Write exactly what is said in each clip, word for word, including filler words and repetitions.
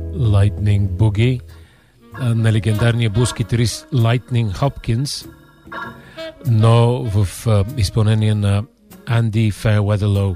Lightning Boogie на легендарния блуз китарист Lightning Hopkins, но в а, изпълнение на Andy Fairweather-Low.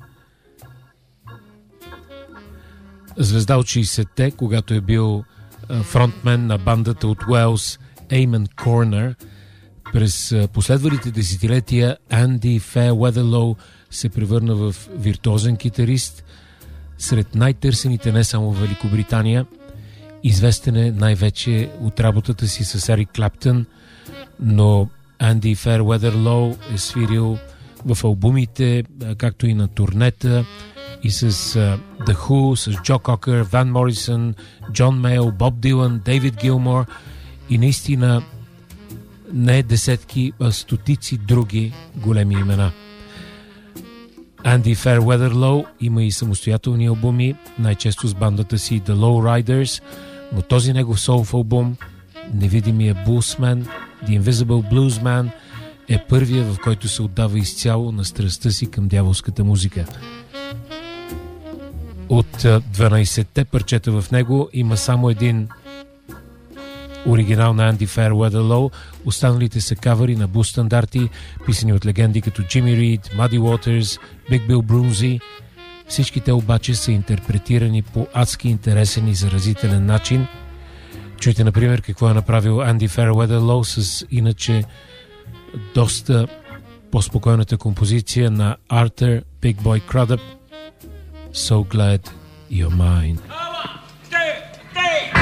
Звезда от шейсетте, когато е бил а, фронтмен на бандата от Уелс Amen Corner, през а, последвалите десетилетия Andy Fairweather-Low се превърна в виртуозен китарист, сред най-търсените не само в Великобритания. Известен е най-вече от работата си с Ерик Клаптън, но Andy Fairweather-Low е свирил в албумите, както и на турнета, и с uh, The Who, с Джо Кокър, Ван Морисън, Джон Мейл, Боб Дилан, Дейвид Гилмор и наистина не десетки, а стотици други големи имена. Andy Fairweather-Low има и самостоятелни албуми, най-често с бандата си The Lowriders, но този негов солф албум, Невидимия Булсмен, The Invisible Bluesman, е първия, в който се отдава изцяло на страстта си към дяволската музика. От дванайсетте парчета в него има само един оригинал на Andy Fairweather-Low, останалите са кавъри на блуз стандарти, писани от легенди като Джимми Рид, Muddy Waters, Big Bill Broonzy. Всички те обаче са интерпретирани по адски интересен и заразителен начин. Чуйте, например, какво е направил Andy Fairweather-Low с иначе доста по-спокойната композиция на Arthur Big Boy Crudup, So Glad You're Mine.